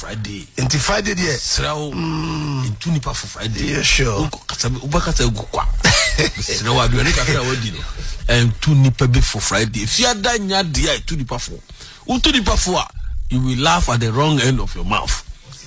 Friday. Into Friday, yes. Srao. Into nipa for Friday. Yeah, sure. Ubakata gukwa. Srao adu ane kasa wadino. Into nipa be for Friday. If you are done ya dia, into nipa for. Unto nipa for, you will laugh at the wrong end of your mouth.